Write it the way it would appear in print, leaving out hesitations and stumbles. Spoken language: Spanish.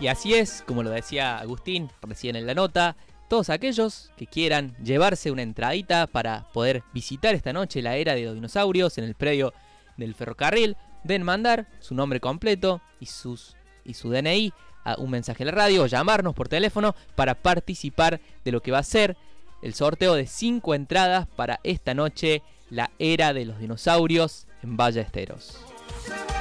Y así es, como lo decía Agustín recién en la nota, todos aquellos que quieran llevarse una entradita para poder visitar esta noche la era de los dinosaurios en el predio del ferrocarril, deben mandar su nombre completo y su DNI a un mensaje a la radio o llamarnos por teléfono para participar de lo que va a ser el sorteo de 5 entradas para esta noche, la era de los dinosaurios en Ballesteros.